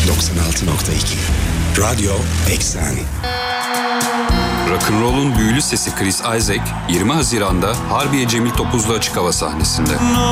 96.2 Radyo Eksani. Rock'n'roll'un büyülü sesi Chris Isaak 20 Haziran'da Harbiye Cemil Topuzlu Açık Hava sahnesinde.